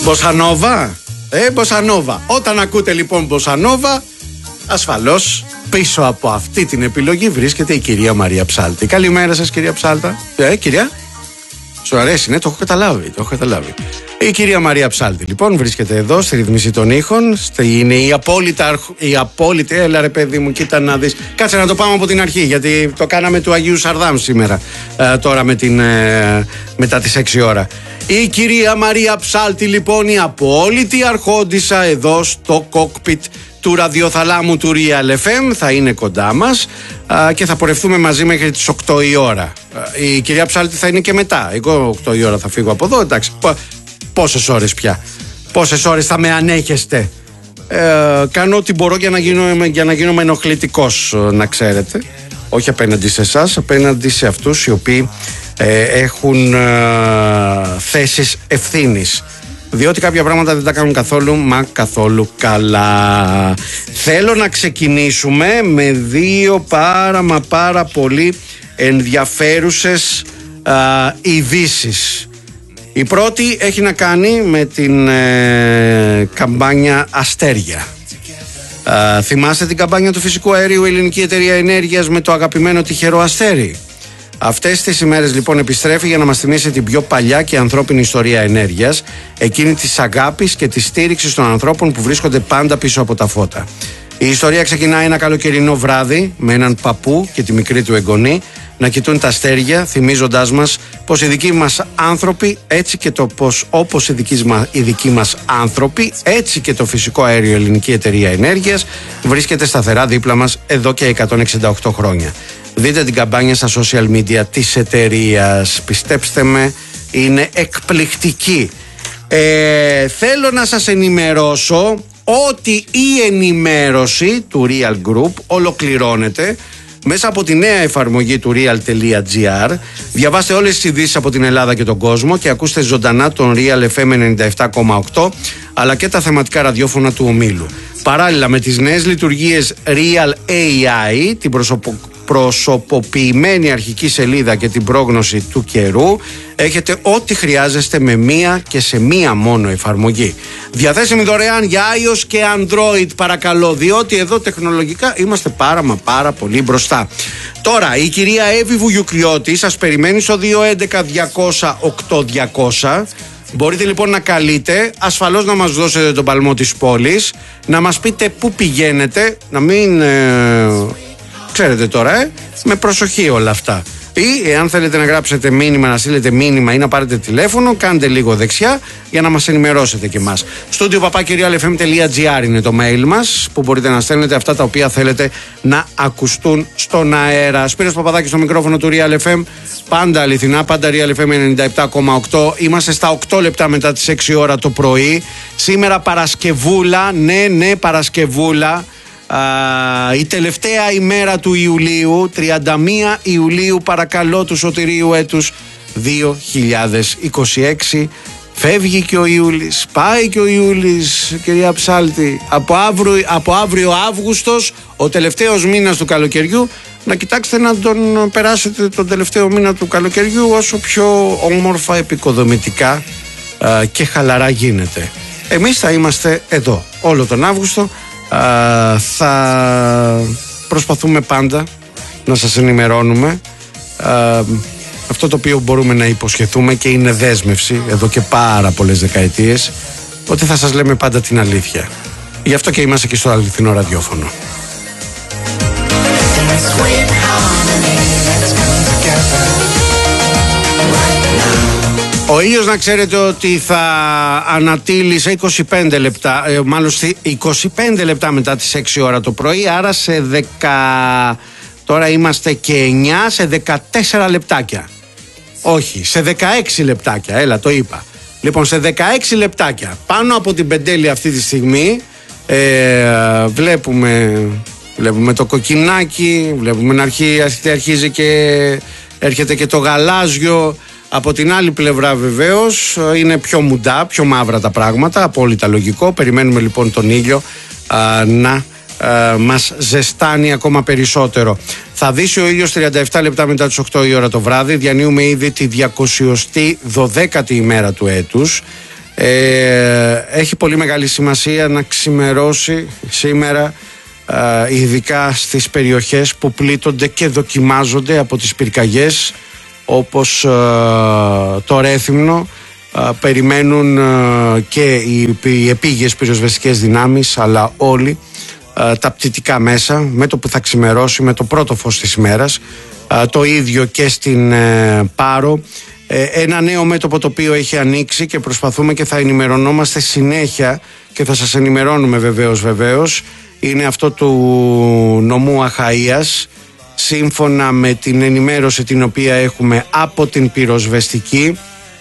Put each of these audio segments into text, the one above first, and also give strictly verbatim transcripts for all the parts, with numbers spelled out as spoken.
Μποσανόβα. Ε, Μποσανόβα. Όταν ακούτε λοιπόν Μποσανόβα, ασφαλώς πίσω από αυτή την επιλογή βρίσκεται η κυρία Μαρία Ψάλτη. Καλημέρα σας, κυρία Ψάλτα. Ε, κυρία. Σου αρέσει, ναι, το έχω καταλάβει, το έχω καταλάβει. Η κυρία Μαρία Ψάλτη λοιπόν βρίσκεται εδώ στη ρυθμίση των ήχων. Είναι η απόλυτα, η απόλυτη, έλα ρε παιδί μου, κοίτα να δεις. Κάτσε να το πάμε από την αρχή, γιατί το κάναμε του Αγίου Σαρδάμ σήμερα, ε, τώρα με την, ε, μετά τις έξι ώρα. Η κυρία Μαρία Ψάλτη λοιπόν, η απόλυτη αρχόντισσα εδώ στο κόκπιτ του ραδιοθαλάμου του Real εφ εμ, θα είναι κοντά μας α, και θα πορευτούμε μαζί μέχρι τις οκτώ η ώρα. Η κυρία Ψάλτη θα είναι και μετά. Εγώ οκτώ η ώρα θα φύγω από εδώ. Εντάξει, πόσες ώρες πια, πόσες ώρες θα με ανέχεστε. Ε, κάνω ό,τι μπορώ για να γίνω, για να γίνομαι ενοχλητικός, να ξέρετε. Όχι απέναντι σε εσάς, απέναντι σε αυτούς οι οποίοι ε, έχουν ε, θέσεις ευθύνης. Διότι κάποια πράγματα δεν τα κάνουν καθόλου, μα καθόλου καλά. Θέλω να ξεκινήσουμε με δύο πάρα μα πάρα πολύ ενδιαφέρουσες α, ειδήσεις. Η πρώτη έχει να κάνει με την ε, καμπάνια Αστέρια. Α, θυμάστε την καμπάνια του φυσικού αερίου Ελληνική Εταιρεία Ενέργειας με το αγαπημένο τυχερό αστέρι? Αυτές τις ημέρες λοιπόν επιστρέφει για να μας θυμίσει την πιο παλιά και ανθρώπινη ιστορία ενέργειας, εκείνη της αγάπης και της στήριξης των ανθρώπων που βρίσκονται πάντα πίσω από τα φώτα. Η ιστορία ξεκινάει ένα καλοκαιρινό βράδυ με έναν παππού και τη μικρή του εγγονή να κοιτούν τα αστέρια, θυμίζοντάς μας πως οι δικοί μας άνθρωποι, έτσι και το πως όπως οι δικοί μας, οι δικοί μας άνθρωποι, έτσι και το φυσικό αέριο Ελληνική Εταιρεία Ενέργειας βρίσκεται σταθερά δίπλα μας εδώ και εκατόν εξήντα οκτώ χρόνια. Δείτε την καμπάνια στα social media της εταιρείας. Πιστέψτε με, είναι εκπληκτική. Ε, θέλω να σας ενημερώσω ότι η ενημέρωση του Real Group ολοκληρώνεται μέσα από τη νέα εφαρμογή του real.gr. Διαβάστε όλες τις ειδήσεις από την Ελλάδα και τον κόσμο και ακούστε ζωντανά τον Real εφ εμ ενενήντα επτά κόμμα οκτώ αλλά και τα θεματικά ραδιόφωνα του ομίλου. Παράλληλα με τις νέες λειτουργίες Real έι άι, την προσωπο... προσωποποιημένη αρχική σελίδα και την πρόγνωση του καιρού, έχετε ό,τι χρειάζεστε με μία και σε μία μόνο εφαρμογή. Διαθέσιμη δωρεάν για iOS και Android, παρακαλώ, διότι εδώ τεχνολογικά είμαστε πάρα μα πάρα πολύ μπροστά. Τώρα η κυρία Εύη Βουγιουκλιώτη σας περιμένει στο δύο έντεκα διακόσια οκτώ διακόσια. Μπορείτε λοιπόν να καλείτε, ασφαλώς να μας δώσετε τον παλμό της πόλης, να μας πείτε πού πηγαίνετε, να μην... Ε, ξέρετε τώρα, ε, με προσοχή όλα αυτά. Ή εάν θέλετε να γράψετε μήνυμα, να στείλετε μήνυμα ή να πάρετε τηλέφωνο, κάντε λίγο δεξιά για να μας ενημερώσετε και εμάς. Studio παπάκι real f m τελεία g r είναι το mail μας, που μπορείτε να στέλνετε αυτά τα οποία θέλετε να ακουστούν στον αέρα. Σπύρος Παπαδάκης στο μικρόφωνο του Real εφ εμ, πάντα αληθινά, πάντα Real εφ εμ ενενήντα επτά κόμμα οκτώ. Είμαστε στα οκτώ λεπτά μετά τις έξι ώρα το πρωί. Σήμερα Παρασκευούλα, ναι, ναι, Παρασκευούλα. Uh, η τελευταία ημέρα του Ιουλίου, τριάντα μία Ιουλίου, παρακαλώ, του σωτηρίου έτους δύο χιλιάδες είκοσι έξι. Φεύγει και ο Ιούλης, πάει και ο Ιούλης, κυρία Ψάλτη. Από αύριο, από αύριο Αύγουστος, ο τελευταίος μήνας του καλοκαιριού. Να κοιτάξετε να τον περάσετε τον τελευταίο μήνα του καλοκαιριού όσο πιο όμορφα, επικοδομητικά uh, και χαλαρά γίνεται. Εμείς θα είμαστε εδώ όλο τον Αύγουστο. Uh, θα προσπαθούμε πάντα να σας ενημερώνουμε uh, αυτό το οποίο μπορούμε να υποσχεθούμε και είναι δέσμευση εδώ και πάρα πολλές δεκαετίες, ότι θα σας λέμε πάντα την αλήθεια. Γι' αυτό και είμαστε και στο αληθινό ραδιόφωνο. Ο ήλιος, να ξέρετε ότι θα ανατείλει σε είκοσι πέντε λεπτά, ε, μάλλον είκοσι πέντε λεπτά μετά τις έξι ώρα το πρωί, άρα σε δέκα, τώρα είμαστε και εννιά, σε δεκατέσσερα λεπτάκια. Όχι, σε δεκαέξι λεπτάκια, έλα το είπα. Λοιπόν, σε δεκαέξι λεπτάκια, πάνω από την Πεντέλη αυτή τη στιγμή, ε, βλέπουμε, βλέπουμε το κοκκινάκι, βλέπουμε να αρχί, αρχίζει και έρχεται και το γαλάζιο. Από την άλλη πλευρά βεβαίως είναι πιο μουντά, πιο μαύρα τα πράγματα, απόλυτα λογικό. Περιμένουμε λοιπόν τον ήλιο α, να α, μας ζεστάνει ακόμα περισσότερο. Θα δύσει ο ήλιος τριάντα επτά λεπτά μετά τις οκτώ η ώρα το βράδυ. Διανύουμε ήδη τη διακοσιοστή δωδέκατη ημέρα του έτους. Ε, έχει πολύ μεγάλη σημασία να ξημερώσει σήμερα, ε, ειδικά στις περιοχές που πλήττονται και δοκιμάζονται από τις πυρκαγιές, όπως ε, το Ρέθυμνο. Ε, περιμένουν ε, και οι, οι επίγειες πυροσβεστικές δυνάμεις, αλλά όλοι ε, τα πτυτικά μέσα, με το που θα ξημερώσει, με το πρώτο φως της ημέρας. Ε, το ίδιο και στην ε, Πάρο. Ε, ένα νέο μέτωπο το οποίο έχει ανοίξει και προσπαθούμε και θα ενημερωνόμαστε συνέχεια και θα σας ενημερώνουμε βεβαίως βεβαίως, είναι αυτό του νομού Αχαΐας. Σύμφωνα με την ενημέρωση την οποία έχουμε από την πυροσβεστική,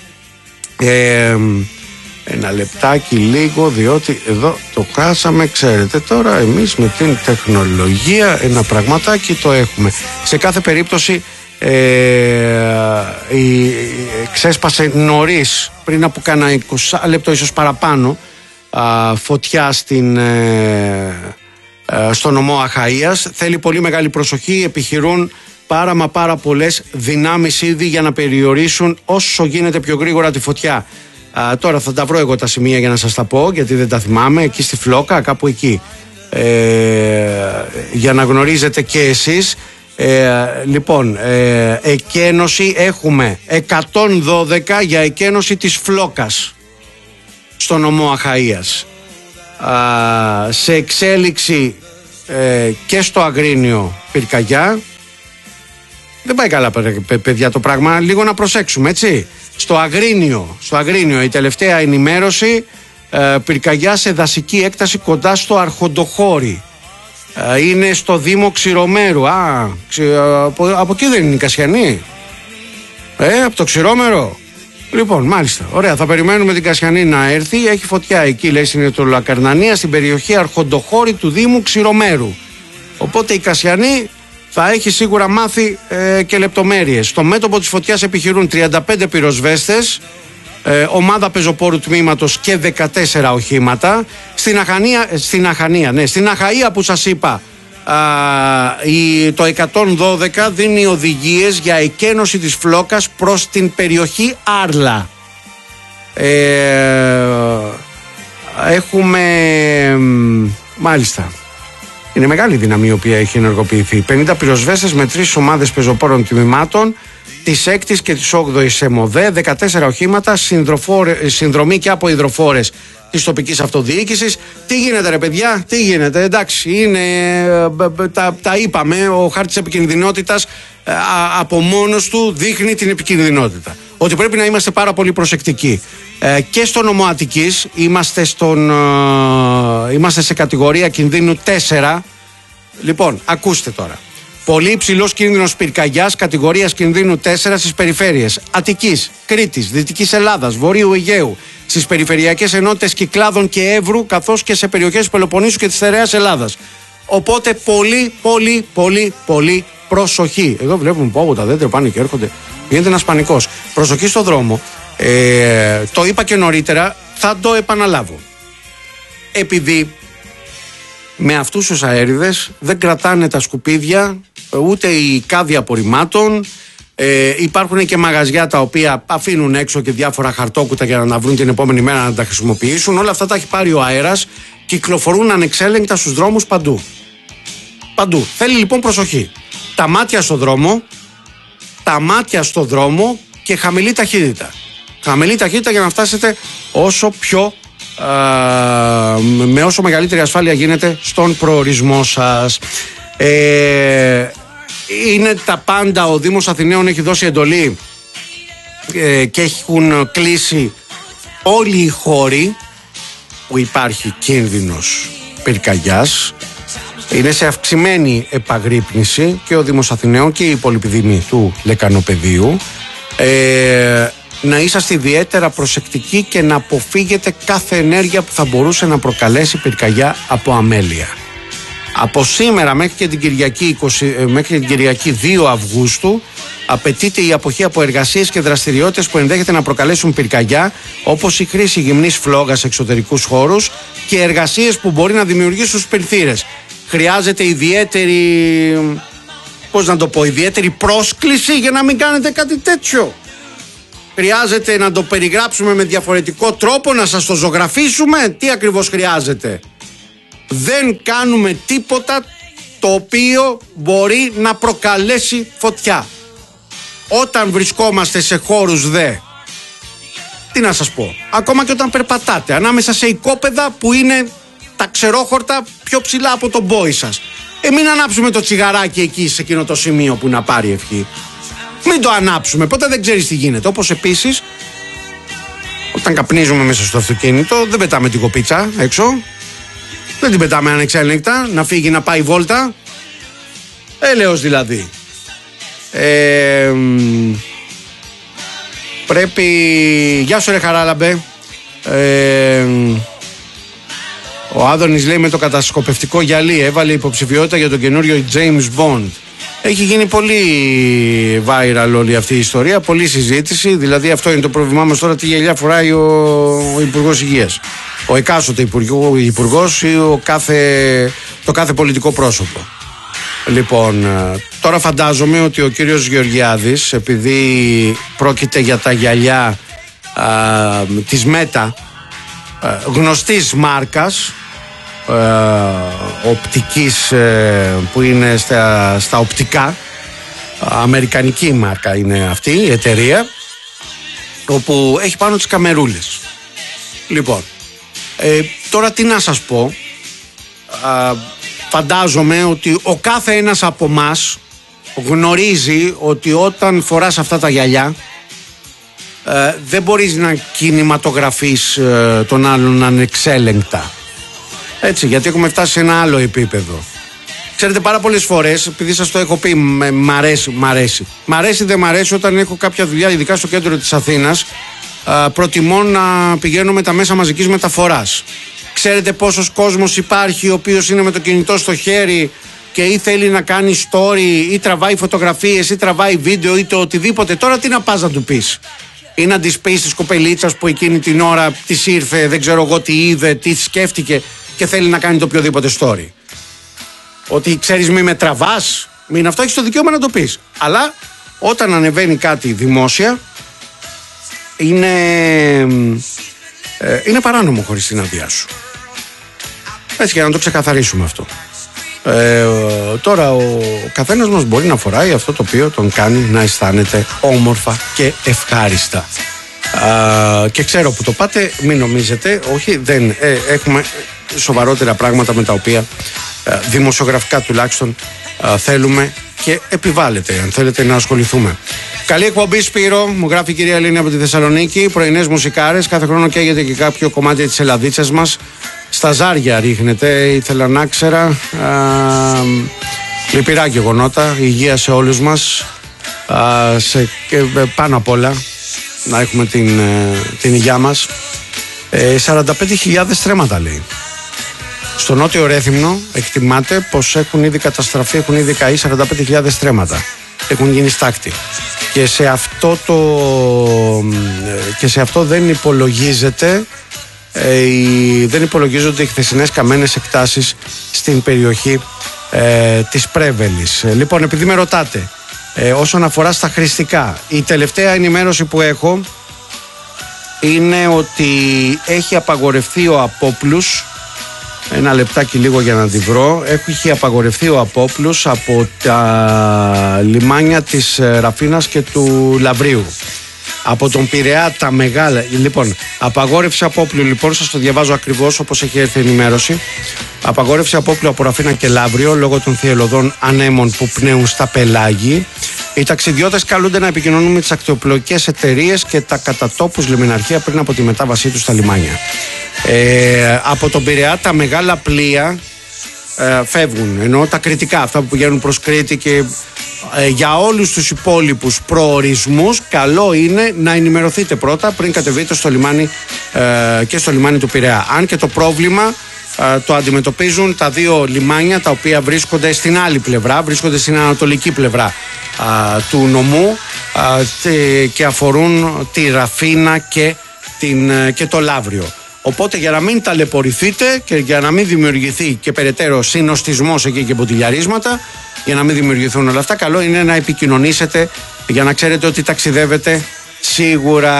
ε, ένα λεπτάκι λίγο, διότι εδώ το χάσαμε, ξέρετε τώρα εμείς με την τεχνολογία ένα πραγματάκι το έχουμε. Σε κάθε περίπτωση ε, η, ξέσπασε νωρίς, πριν από κάνα είκοσι λεπτό ίσως παραπάνω, α, φωτιά στην, ε, ε, στο νομό Αχαΐας. Θέλει πολύ μεγάλη προσοχή, επιχειρούν πάρα μα πάρα πολλές δυνάμεις ήδη για να περιορίσουν όσο γίνεται πιο γρήγορα τη φωτιά. Α, τώρα θα τα βρω εγώ τα σημεία για να σας τα πω, γιατί δεν τα θυμάμαι, εκεί στη Φλόκα, κάπου εκεί, ε, για να γνωρίζετε και εσείς. Ε, λοιπόν, ε, εκένωση έχουμε εκατόν δώδεκα για εκένωση της Φλόκας στο νομό Αχαΐας. Α, σε εξέλιξη ε, και στο Αγρίνιο πυρκαγιά. Δεν πάει καλά, παιδιά, το πράγμα. Λίγο να προσέξουμε, έτσι. Στο Αγρίνιο, στο Αγρίνιο η τελευταία ενημέρωση, ε, πυρκαγιά σε δασική έκταση κοντά στο Αρχοντοχώρι. Ε, είναι στο Δήμο Ξηρομέρου. Α, ξυ, από, από εκεί δεν είναι η Κασιανή? Ε, από το Ξηρόμερο. Λοιπόν, μάλιστα. Ωραία, θα περιμένουμε την Κασιανή να έρθει. Έχει φωτιά εκεί, λέει, στην Ετωλακαρνανία, στην περιοχή Αρχοντοχώρι του Δήμου Ξηρομέρου. Οπότε η Κασιανή θα έχει σίγουρα μάθει ε, και λεπτομέρειες. Στο μέτωπο της φωτιάς επιχειρούν τριάντα πέντε πυροσβέστες, ε, ομάδα πεζοπόρου τμήματος και δεκατέσσερα οχήματα. Στην Αχανία, στην Αχανία, ναι, στην Αχαΐα που σας είπα, α, η, το εκατόν δώδεκα δίνει οδηγίες για εκένωση της Φλόκας προς την περιοχή Άρλα. Ε, έχουμε, μάλιστα, είναι μεγάλη δύναμη η οποία έχει ενεργοποιηθεί. πενήντα πυροσβέστες με τρεις ομάδες πεζοπόρων τμήματων της έκτης και της όγδοης ΕΜΟΔΕ, δεκατέσσερα οχήματα, συνδρομή και από υδροφόρες της τοπικής αυτοδιοίκησης. Τι γίνεται, ρε παιδιά, τι γίνεται? Εντάξει, είναι, τα, τα είπαμε, ο χάρτης επικινδυνότητας από μόνος του δείχνει την επικινδυνότητα. Ότι πρέπει να είμαστε πάρα πολύ προσεκτικοί. Ε, και στο νομό Αττικής είμαστε, στον, ε, είμαστε σε κατηγορία κινδύνου τέσσερα. Λοιπόν, ακούστε τώρα. Πολύ υψηλός κίνδυνος πυρκαγιάς κατηγορίας κινδύνου τέσσερα στις περιφέρειες Αττικής, Κρήτης, Δυτικής Ελλάδας, Βορείου Αιγαίου, στις περιφερειακές ενότητες Κυκλάδων και Εύρου, καθώς και σε περιοχές Πελοποννήσου και της Στερεάς Ελλάδας. Οπότε πολύ, πολύ, πολύ, πολύ προσοχή. Εδώ βλέπουμε πω τα δέντρα πάνε και έρχονται. Γίνεται ένας πανικός. Προσοχή στο δρόμο. Ε, το είπα και νωρίτερα, θα το επαναλάβω. Επειδή με αυτούς τους αέριδες δεν κρατάνε τα σκουπίδια, ούτε οι κάδοι απορριμμάτων. Ε, υπάρχουν και μαγαζιά τα οποία αφήνουν έξω και διάφορα χαρτόκουτα για να τα βρουν την επόμενη μέρα να τα χρησιμοποιήσουν. Όλα αυτά τα έχει πάρει ο αέρας, κυκλοφορούν ανεξέλεγκτα στους δρόμους παντού. Παντού. Θέλει λοιπόν προσοχή. Τα μάτια στο δρόμο, τα μάτια στο δρόμο και χαμηλή ταχύτητα. Χαμηλή ταχύτητα για να φτάσετε όσο πιο, α, με όσο μεγαλύτερη ασφάλεια γίνεται στον προορισμό σας. Ε, είναι τα πάντα, ο Δήμος Αθηναίων έχει δώσει εντολή ε, και έχουν κλείσει όλοι οι χώροι που υπάρχει κίνδυνος πυρκαγιάς. Είναι σε αυξημένη επαγρύπνηση και ο Δήμος Αθηναίων και η υπόλοιπη δήμη του Λεκανοπεδίου. Ε, να είσαστε ιδιαίτερα προσεκτικοί και να αποφύγετε κάθε ενέργεια που θα μπορούσε να προκαλέσει πυρκαγιά από αμέλεια. Από σήμερα μέχρι και την Κυριακή, είκοσι, μέχρι την Κυριακή δύο Αυγούστου απαιτείται η αποχή από εργασίες και δραστηριότητες που ενδέχεται να προκαλέσουν πυρκαγιά, όπως η χρήση γυμνής φλόγας σε εξωτερικούς χώρους και εργασίες που μπορεί να δημιουργήσουν σπυρθύρες. Χρειάζεται ιδιαίτερη, πώς να το πω, ιδιαίτερη πρόσκληση για να μην κάνετε κάτι τέτοιο. Χρειάζεται να το περιγράψουμε με διαφορετικό τρόπο, να σας το ζωγραφίσουμε? Τι ακριβώς χρειάζεται? Δεν κάνουμε τίποτα το οποίο μπορεί να προκαλέσει φωτιά. Όταν βρισκόμαστε σε χώρους δε, τι να σας πω, ακόμα και όταν περπατάτε ανάμεσα σε οικόπεδα που είναι τα ξερόχορτα πιο ψηλά από τον πόη σας, ε, μην ανάψουμε το τσιγαράκι εκεί σε εκείνο το σημείο που να πάρει ευχή. Μην το ανάψουμε, ποτέ δεν ξέρεις τι γίνεται. Όπως επίσης, όταν καπνίζουμε μέσα στο αυτοκίνητο, δεν πετάμε την κοπίτσα έξω. Δεν την πετάμε ανεξέλεγκτα, να φύγει να πάει βόλτα. Έλεος δηλαδή. Ε, πρέπει... Γεια σου ρε Χαράλαμπε. Ε, ο Άδωνης λέει με το κατασκοπευτικό γυαλί έβαλε υποψηφιότητα για τον καινούριο James Bond. Έχει γίνει πολύ viral όλη αυτή η ιστορία, πολλή συζήτηση. Δηλαδή αυτό είναι το πρόβλημά μας τώρα, τι γυαλιά φοράει ο, ο Υπουργός Υγείας, ο εκάστοτε υπουργός ή ο κάθε, το κάθε πολιτικό πρόσωπο. Λοιπόν, τώρα φαντάζομαι ότι ο κύριος Γεωργιάδης, επειδή πρόκειται για τα γυαλιά α, της Μέτα, α, γνωστής μάρκας, Ε, οπτικής ε, που είναι στα, στα οπτικά, αμερικανική μάρκα είναι αυτή η εταιρεία, όπου έχει πάνω τις καμερούλες. Λοιπόν, ε, τώρα τι να σας πω, α, φαντάζομαι ότι ο κάθε ένας από μας γνωρίζει ότι όταν φοράς αυτά τα γυαλιά ε, δεν μπορείς να κινηματογραφείς ε, τον άλλον ανεξέλεγκτα. Έτσι, γιατί έχουμε φτάσει σε ένα άλλο επίπεδο. Ξέρετε, πάρα πολλές φορές, επειδή σας το έχω πει, μ' αρέσει, μ' αρέσει. Μ' αρέσει, δεν μ' αρέσει, όταν έχω κάποια δουλειά, ειδικά στο κέντρο της Αθήνας, α, προτιμώ να πηγαίνω με τα μέσα μαζικής μεταφοράς. Ξέρετε πόσος κόσμος υπάρχει, ο οποίος είναι με το κινητό στο χέρι και ή θέλει να κάνει story, ή τραβάει φωτογραφίες, ή τραβάει βίντεο, ή το οτιδήποτε. Τώρα τι να πας να του πεις? Ή να της πεις της κοπελίτσας που εκείνη την ώρα της ήρθε, δεν ξέρω εγώ τι είδε, τι σκέφτηκε και θέλει να κάνει το οποιοδήποτε story. Ότι ξέρεις μη με τραβάς, μην αυτό, έχεις το δικαίωμα να το πεις. Αλλά όταν ανεβαίνει κάτι δημόσια, είναι, ε, είναι παράνομο χωρίς την άδειά σου. Έτσι, για να το ξεκαθαρίσουμε αυτό. Ε, τώρα ο καθένας μας μπορεί να φοράει αυτό το οποίο τον κάνει να αισθάνεται όμορφα και ευχάριστα. Α, και ξέρω που το πάτε, μην νομίζετε, όχι, δεν ε, έχουμε σοβαρότερα πράγματα με τα οποία ε, δημοσιογραφικά τουλάχιστον ε, θέλουμε και επιβάλλεται, αν θέλετε, να ασχοληθούμε. Καλή εκπομπή, Σπύρο, μου γράφει η κυρία Ελένη από τη Θεσσαλονίκη. Πρωινές μουσικάρες, κάθε χρόνο καίγεται και κάποιο κομμάτι της Ελλαδίτσας μας. Στα ζάρια ρίχνεται, ήθελα να ξέρα. Λυπηρά γεγονότα, υγεία σε όλους μας. Α, σε, και, πάνω απ' όλα να έχουμε την, την υγειά μας. ε, σαράντα πέντε χιλιάδες στρέμματα λέει. Στο Νότιο Ρέθυμνο εκτιμάται πως έχουν ήδη καταστραφεί, έχουν ήδη καεί σαράντα πέντε χιλιάδες στρέμματα. Έχουν γίνει στάκτη. Και σε αυτό, το, και σε αυτό δεν υπολογίζεται ε, οι, δεν υπολογίζονται οι χθεσινές καμένες εκτάσεις στην περιοχή ε, της Πρέβελης. Ε, λοιπόν, επειδή με ρωτάτε ε, όσον αφορά στα χρηστικά, η τελευταία ενημέρωση που έχω είναι ότι έχει απαγορευτεί ο απόπλους. Ένα λεπτάκι λίγο για να τη βρω. Έχει απαγορευτεί ο απόπλους από τα λιμάνια της Ραφίνας και του Λαβρίου. Από τον Πειραιά τα μεγάλα. Λοιπόν, απαγόρευση απόπλου, λοιπόν, σας το διαβάζω ακριβώς όπως έχει έρθει η ενημέρωση. Απαγόρευση απόπλου από Ραφίνα και Λαύριο λόγω των θυελλωδών ανέμων που πνέουν στα πελάγη. Οι ταξιδιώτες καλούνται να επικοινωνούν με τις ακτιοπλοϊκές εταιρείες και τα κατατόπους λιμεναρχεία πριν από τη μετάβασή τους στα λιμάνια. Ε, από τον Πειραιά τα μεγάλα πλοία ε, φεύγουν, ενώ τα κριτικά, αυτά που πηγαίνουν προς Κρήτη και ε, για όλους τους υπόλοιπους προορισμούς καλό είναι να ενημερωθείτε πρώτα πριν κατεβείτε στο λιμάνι ε, και στο λιμάνι του Πειραιά. Αν και το πρόβλημα ε, το αντιμετωπίζουν τα δύο λιμάνια τα οποία βρίσκονται στην άλλη πλευρά, βρίσκονται στην ανατολική πλευρά ε, του νομού ε, και αφορούν τη Ραφίνα και, την, ε, και το Λαύριο. Οπότε για να μην ταλαιπωρηθείτε και για να μην δημιουργηθεί και περαιτέρω συνοστισμός εκεί και μποτιλιαρίσματα, για να μην δημιουργηθούν όλα αυτά, καλό είναι να επικοινωνήσετε για να ξέρετε ότι ταξιδεύετε σίγουρα.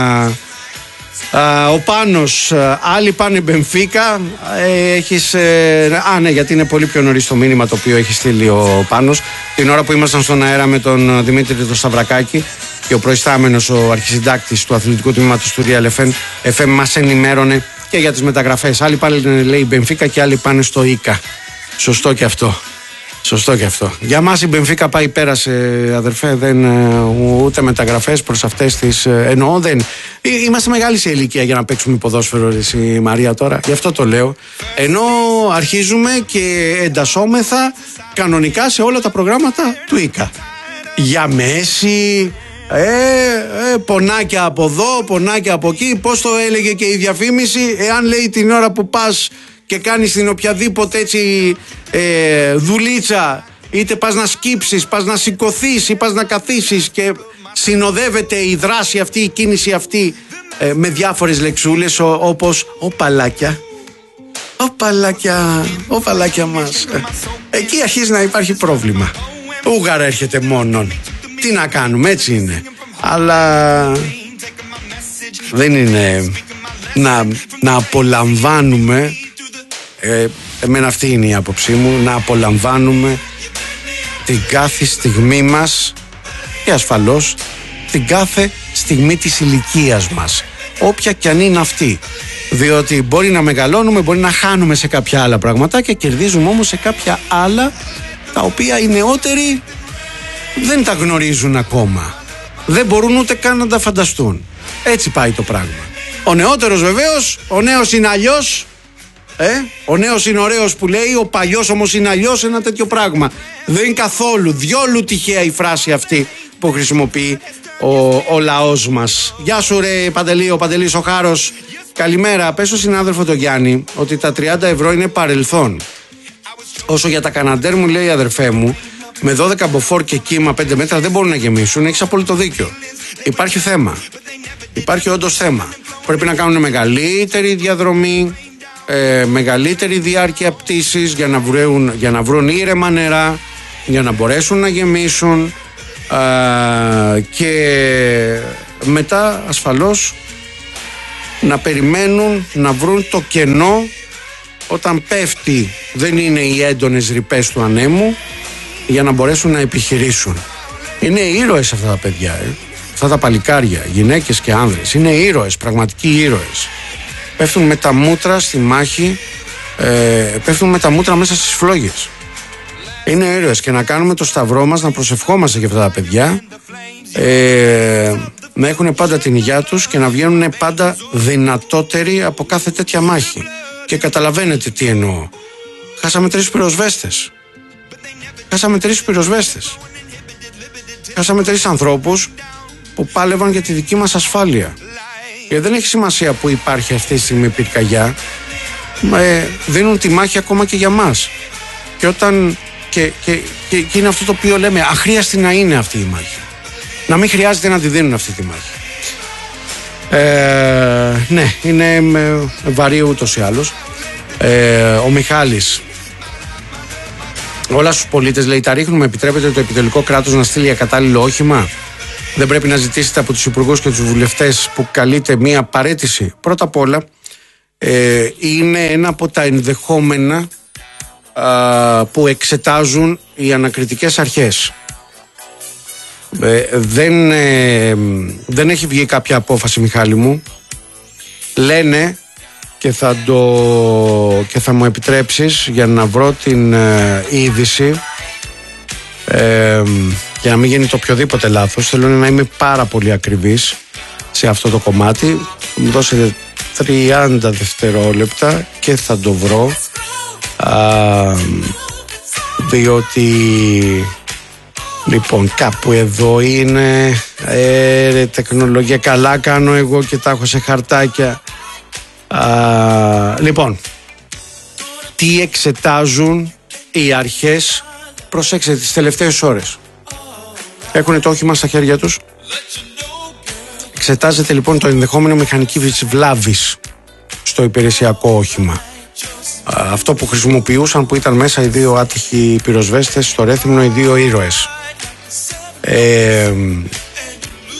Uh, ο Πάνος, uh, άλλοι πάνε Μπενφίκα. uh, Έχεις uh, Α ναι, γιατί είναι πολύ πιο νωρίς το μήνυμα το οποίο έχει στείλει ο Πάνος. Την ώρα που ήμασταν στον αέρα με τον Δημήτρη τον Σταυρακάκη και ο προϊστάμενος, ο αρχισυντάκτης του αθλητικού τμήματος του Real εφ εμ, εφ εμ μας ενημέρωνε και για τις μεταγραφές. Άλλοι πάνε, λέει, Μπενφίκα και άλλοι πάνε στο Ίκα. Σωστό και αυτό. Σωστό και αυτό. Για μας η Μπενφίκα πάει πέρασε, αδερφέ, δεν, ούτε μεταγραφές προς αυτές τις εννοώ. Δεν. Είμαστε μεγάλοι σε ηλικία για να παίξουμε ποδόσφαιρο, εσύ Μαρία, τώρα. Γι' αυτό το λέω. Ενώ αρχίζουμε και εντασσόμεθα κανονικά σε όλα τα προγράμματα του Ίκα. Για Μέση, ε, ε, πονάκια από εδώ, πονάκια από εκεί. Πώς το έλεγε και η διαφήμιση, εάν λέει την ώρα που πας και κάνεις την οποιαδήποτε έτσι ε, δουλίτσα, είτε πας να σκύψεις, πας να σηκωθείς ή πας να καθίσεις και συνοδεύεται η δράση αυτή, η κίνηση αυτή ε, με διάφορες λεξούλες ο, όπως ο παλάκια, ο παλάκια, ο παλάκια μας. Εκεί αρχίζει να υπάρχει πρόβλημα. Ούγαρα έρχεται μόνον. Τι να κάνουμε, έτσι είναι. Αλλά δεν είναι να, να απολαμβάνουμε. Ε, εμένα αυτή είναι η άποψή μου, να απολαμβάνουμε την κάθε στιγμή μας και ασφαλώς την κάθε στιγμή της ηλικίας μας, όποια κι αν είναι αυτή, διότι μπορεί να μεγαλώνουμε, μπορεί να χάνουμε σε κάποια άλλα πράγματα και κερδίζουμε όμως σε κάποια άλλα τα οποία οι νεότεροι δεν τα γνωρίζουν ακόμα, δεν μπορούν ούτε καν να τα φανταστούν. Έτσι πάει το πράγμα. Ο νεότερος βεβαίως, ο νέος είναι αλλιώς. Ε, ο νέος είναι ωραίος που λέει, ο παλιός όμως είναι αλλιώς, ένα τέτοιο πράγμα. Δεν είναι καθόλου, διόλου τυχαία η φράση αυτή που χρησιμοποιεί ο, ο λαός μας. Γεια σου ρε Παντελή, ο Παντελής ο Χάρος. Καλημέρα, πες στον συνάδελφο τον Γιάννη ότι τα τριάντα ευρώ είναι παρελθόν. Όσο για τα καναντέρ, μου λέει, αδερφέ μου, με δώδεκα μποφόρ και κύμα πέντε μέτρα δεν μπορούν να γεμίσουν. Έχεις απόλυτο δίκιο. Υπάρχει θέμα. Υπάρχει όντως θέμα. Πρέπει να κάνουν μεγαλύτερη διαδρομή, ε, μεγαλύτερη διάρκεια πτήσης για να βρουν, για να βρουν ήρεμα νερά, για να μπορέσουν να γεμίσουν, ε, και μετά ασφαλώς να περιμένουν να βρουν το κενό όταν πέφτει, δεν είναι οι έντονες ρηπές του ανέμου, για να μπορέσουν να επιχειρήσουν. Είναι ήρωες αυτά τα παιδιά, ε. Αυτά τα παλικάρια, γυναίκες και άνδρες, είναι ήρωες, πραγματικοί ήρωες. Πέφτουν με τα μούτρα στη μάχη, ε, πέφτουν με τα μούτρα μέσα στις φλόγες. Είναι ήρωες και να κάνουμε το σταυρό μας, να προσευχόμαστε για αυτά τα παιδιά, ε, να έχουν πάντα την υγεία τους και να βγαίνουν πάντα δυνατότεροι από κάθε τέτοια μάχη. Και καταλαβαίνετε τι εννοώ. Χάσαμε τρεις πυροσβέστες. Χάσαμε τρεις πυροσβέστες. Χάσαμε τρεις ανθρώπους που πάλευαν για τη δική μας ασφάλεια. Και δεν έχει σημασία που υπάρχει αυτή τη στιγμή πυρκαγιά. Ε, δίνουν τη μάχη ακόμα και για μας. Και όταν και, και, και, και είναι αυτό το οποίο λέμε, αχρίαστη να είναι αυτή η μάχη. Να μην χρειάζεται να τη δίνουν αυτή τη μάχη. Ε, ναι, είναι με, βαρύ ούτως ή άλλως. Ε, ο Μιχάλης, όλα στους πολίτες, λέει, τα ρίχνουμε, επιτρέπεται το επιτελικό κράτος να στείλει ακατάλληλο όχημα? Δεν πρέπει να ζητήσετε από τους υπουργούς και τους βουλευτές που καλείται μία παραίτηση? Πρώτα απ' όλα, ε, είναι ένα από τα ενδεχόμενα α, που εξετάζουν οι ανακριτικές αρχές. Ε, δεν, ε, δεν έχει βγει κάποια απόφαση, Μιχάλη μου. Λένε, και θα, το, και θα μου επιτρέψεις για να βρω την ε, είδηση, ε, για να μην γίνει το οποιοδήποτε λάθος, θέλω να είμαι πάρα πολύ ακριβής σε αυτό το κομμάτι. Μου δώσετε τριάντα δευτερόλεπτα και θα το βρω, α, διότι λοιπόν κάπου εδώ είναι. ε, ρε, τεχνολογία, καλά κάνω εγώ και τα έχω σε χαρτάκια. Α, λοιπόν, τι εξετάζουν οι αρχές? Προσέξτε τις τελευταίες ώρες. Έχουν το όχημα στα χέρια τους. Εξετάζεται λοιπόν το ενδεχόμενο μηχανικής βλάβης στο υπηρεσιακό όχημα. Α, αυτό που χρησιμοποιούσαν, που ήταν μέσα οι δύο άτυχοι πυροσβέστες στο Ρέθυμνο, οι δύο ήρωες. Ε,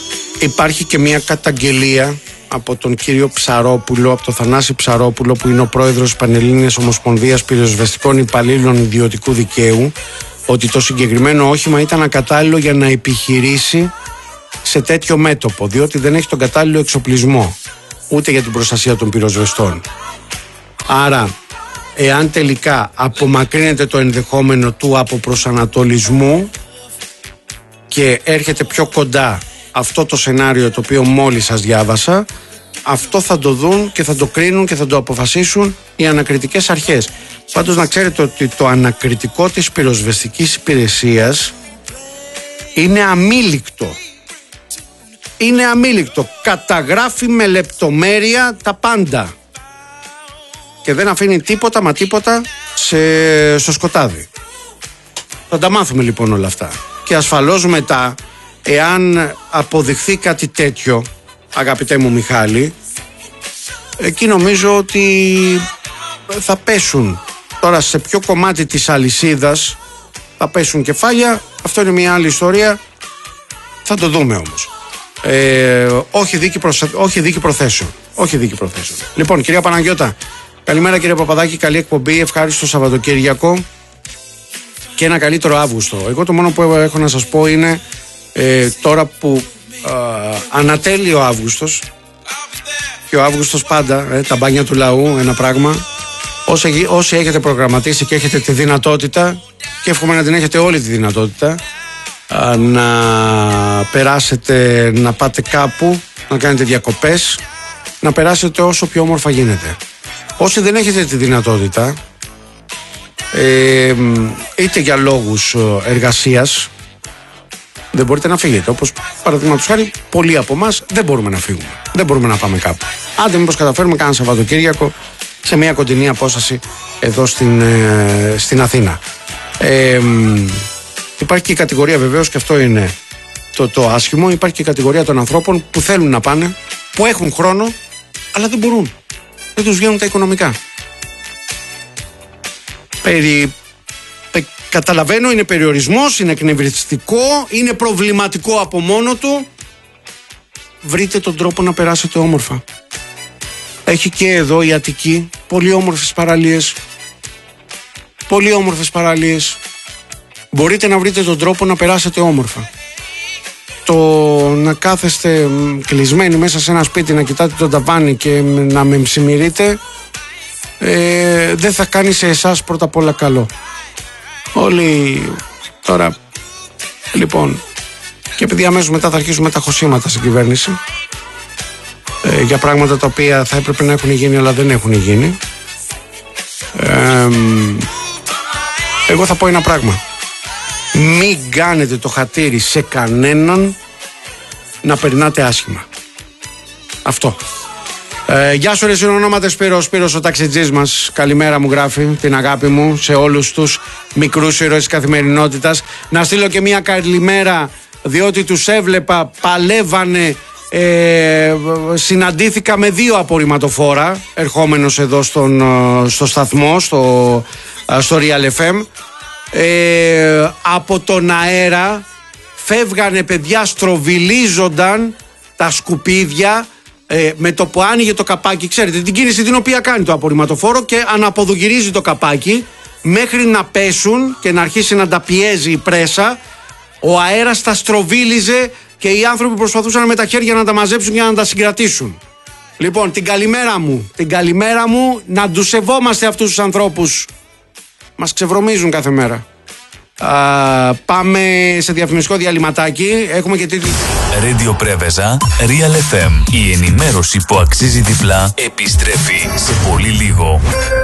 υπάρχει και μια καταγγελία από τον κύριο Ψαρόπουλο, από τον Θανάση Ψαρόπουλο, που είναι ο πρόεδρος της Πανελλήνιας Ομοσπονδίας Πυροσβεστικών Υπαλλήλων Ιδιωτικού Δικαίου, ότι το συγκεκριμένο όχημα ήταν ακατάλληλο για να επιχειρήσει σε τέτοιο μέτωπο, διότι δεν έχει τον κατάλληλο εξοπλισμό ούτε για την προστασία των πυροσβεστών. Άρα, εάν τελικά απομακρύνεται το ενδεχόμενο του αποπροσανατολισμού και έρχεται πιο κοντά αυτό το σενάριο το οποίο μόλις σας διάβασα, αυτό θα το δουν και θα το κρίνουν και θα το αποφασίσουν οι ανακριτικές αρχές. Πάντως να ξέρετε ότι το ανακριτικό της πυροσβεστικής υπηρεσίας είναι αμήλικτο. Είναι αμήλικτο. Καταγράφει με λεπτομέρεια τα πάντα. Και δεν αφήνει τίποτα μα τίποτα σε, στο σκοτάδι. Θα τα μάθουμε λοιπόν όλα αυτά. Και ασφαλώς μετά, εάν αποδειχθεί κάτι τέτοιο, αγαπητέ μου Μιχάλη, εκεί νομίζω ότι θα πέσουν. Τώρα σε ποιο κομμάτι της αλυσίδας θα πέσουν κεφάλια, αυτό είναι μια άλλη ιστορία. Θα το δούμε όμως. Ε, όχι, δίκη προσα... όχι δίκη προθέσεων. Όχι δίκη προθέσεων. Λοιπόν, κυρία Παναγιώτα, καλημέρα κύριε Παπαδάκη, καλή εκπομπή, ευχάριστο Σαββατοκύριακο και ένα καλύτερο Αύγουστο. Εγώ το μόνο που έχω να σας πω είναι ε, τώρα που ε, ανατέλει ο Αύγουστος, και ο Αύγουστος πάντα, ε, τα μπάνια του λαού, ένα πράγμα. Όσοι, όσοι έχετε προγραμματίσει και έχετε τη δυνατότητα, και εύχομαι να την έχετε όλη τη δυνατότητα, α, να περάσετε, να πάτε κάπου, να κάνετε διακοπές, να περάσετε όσο πιο όμορφα γίνεται. Όσοι δεν έχετε τη δυνατότητα, ε, είτε για λόγους εργασίας, δεν μπορείτε να φύγετε. Όπως παραδείγματος χάρη, πολλοί από εμάς δεν μπορούμε να φύγουμε. Δεν μπορούμε να πάμε κάπου. Άντε, μήπως καταφέρουμε κάνα Σαββατοκύριακο σε μια κοντινή απόσταση εδώ στην, ε, στην Αθήνα. Ε, υπάρχει και η κατηγορία, βεβαίως, και αυτό είναι το, το άσχημο. Υπάρχει και η κατηγορία των ανθρώπων που θέλουν να πάνε, που έχουν χρόνο, αλλά δεν μπορούν. Δεν τους βγαίνουν τα οικονομικά. Περι... Πε... Καταλαβαίνω, είναι περιορισμός, είναι εκνευριστικό, είναι προβληματικό από μόνο του. Βρείτε τον τρόπο να περάσετε όμορφα. Έχει και εδώ η Αττική πολύ όμορφες παραλίες. Πολύ όμορφες παραλίες. Μπορείτε να βρείτε τον τρόπο να περάσετε όμορφα. Το να κάθεστε κλεισμένοι μέσα σε ένα σπίτι, να κοιτάτε τον ταβάνι και να με ψημυρείτε, ε, δεν θα κάνει σε εσάς πρώτα απ' όλα καλό. Όλοι τώρα, λοιπόν, και επειδή αμέσως μετά θα αρχίσουμε τα χωσήματα στην κυβέρνηση ε, για πράγματα τα οποία θα έπρεπε να έχουν γίνει αλλά δεν έχουν γίνει, ε, εγώ θα πω ένα πράγμα: μην κάνετε το χατήρι σε κανέναν να περνάτε άσχημα. Αυτό. Ε, γεια σου ρε συνονόματε Σπύρο, Σπύρος ο ταξιτζής μας. Καλημέρα μου γράφει, την αγάπη μου σε όλους τους μικρούς ήρωες της καθημερινότητας. Να στείλω και μια καλημέρα, διότι τους έβλεπα, παλεύανε, ε, συναντήθηκα με δύο απορριμματοφόρα ερχόμενος εδώ στον, στο σταθμό, στο, στο Real εφ εμ. Ε, από τον αέρα φεύγανε παιδιά, στροβιλίζονταν τα σκουπίδια, ε, με το που άνοιγε το καπάκι, ξέρετε την κίνηση την οποία κάνει το απορριμματοφόρο, και αναποδογυρίζει το καπάκι μέχρι να πέσουν και να αρχίσει να τα πιέζει η πρέσα. Ο αέρας τα στροβίλιζε και οι άνθρωποι προσπαθούσαν με τα χέρια να τα μαζέψουν για να τα συγκρατήσουν. Λοιπόν, την καλημέρα μου, την καλημέρα μου, να τους σεβόμαστε αυτούς τους ανθρώπους. Μας ξεβρωμίζουν κάθε μέρα. Α, πάμε σε διαφημιστικό διαλυματάκι. Έχουμε και τίτλο. Radio Preveza, Real εφ εμ. Η ενημέρωση που αξίζει διπλά επιστρέφει σε πολύ λίγο.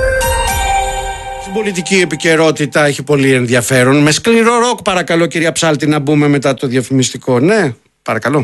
Στην πολιτική επικαιρότητα έχει πολύ ενδιαφέρον. Με σκληρό ροκ, παρακαλώ κυρία Ψάλτη, να μπούμε μετά το διαφημιστικό. Ναι, παρακαλώ.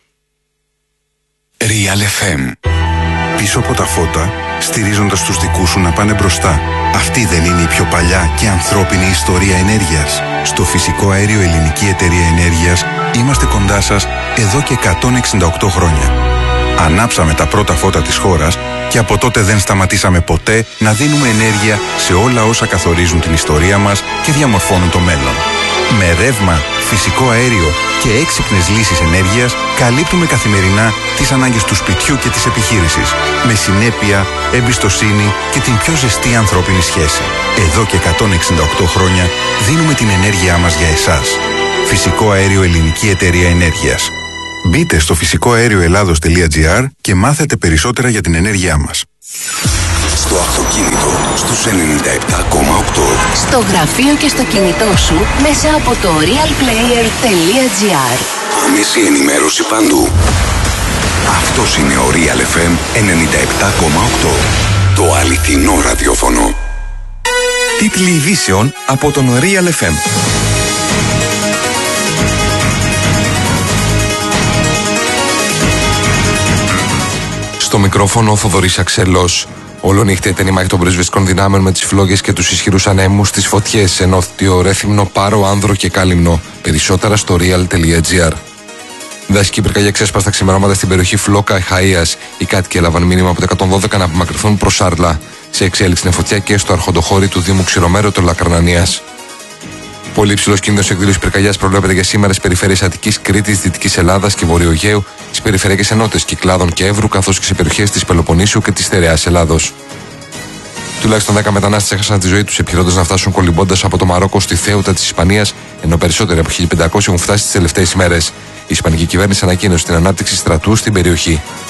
Real εφ εμ. Πίσω από τα φώτα, στηρίζοντας τους δικούς σου να πάνε μπροστά. Αυτή δεν είναι η πιο παλιά και ανθρώπινη ιστορία ενέργειας? Στο φυσικό αέριο Ελληνική Εταιρεία Ενέργειας είμαστε κοντά σας εδώ και εκατόν εξήντα οκτώ χρόνια. Ανάψαμε τα πρώτα φώτα της χώρας και από τότε δεν σταματήσαμε ποτέ να δίνουμε ενέργεια σε όλα όσα καθορίζουν την ιστορία μας και διαμορφώνουν το μέλλον. Με ρεύμα, φυσικό αέριο και έξυπνες λύσεις ενέργειας καλύπτουμε καθημερινά τις ανάγκες του σπιτιού και της επιχείρησης. Με συνέπεια, εμπιστοσύνη και την πιο ζεστή ανθρώπινη σχέση. Εδώ και εκατόν εξήντα οκτώ χρόνια δίνουμε την ενέργειά μας για εσάς. Φυσικό αέριο Ελληνική Εταιρεία Ενέργειας. Μπείτε στο φυσικό αέριο ελλάδος τελεία τζι άρ και μάθετε περισσότερα για την ενέργειά μας. Στο αυτοκίνητο, στους ενενήντα επτά κόμμα οκτώ. Στο γραφείο και στο κινητό σου, μέσα από το real player τελεία τζι άρ. Άμεση ενημέρωση παντού. Αυτός είναι ο Real εφ εμ ενενήντα επτά κόμμα οκτώ. Το αληθινό ραδιόφωνο. Τίτλοι ειδήσεων από τον Real εφ εμ. Στο μικρόφωνο ο Θοδωρής Αξελός. Όλο νύχτα ήταν η μάχη των πρεσβευτικών δυνάμεων με τις φλόγες και τους ισχυρούς ανέμους στις φωτιές σε Νότιο Ρέθυμνο, Πάρο, Άνδρο και Κάλυμνο. Περισσότερα στο real τελεία τζι άρ. Δασική πυρκαγιά ξέσπασε τα ξημερώματα στην περιοχή Φλόκα Αχαΐας. Οι κάτοικοι έλαβαν μήνυμα από το εκατόν δώδεκα να απομακρυνθούν προς Άρλα. Σε εξέλιξη είναι φωτιά και στο αρχοντοχώρι του Δήμου Ξηρομέρωτο Λακρανανίας. Πολύ υψηλός κίνδυνος εκδήλωσης πυρκαγιάς προβλέπεται για σήμερα στις περιφέρειες Αττικής, Κρήτης, Δυτικής Ελλάδας και Βορειογαίου, στις περιφερειακές ενότητες Κυκλάδων και Εύρου, καθώς και σε περιοχές της Πελοποννήσου και της Στερεάς Ελλάδος. Τουλάχιστον δέκα μετανάστες έχασαν τη ζωή τους επιχειρώντας να φτάσουν κολυμπώντας από το Μαρόκο στη Θέουτα της Ισπανίας, ενώ περισσότεροι από χίλια πεντακόσιοι έχουν φτάσει τις τελευταίες ημέρες. Η Ισπανική κυβέρνηση ανακοίνωσε την ανάπτυξη στρατού στην περιοχή.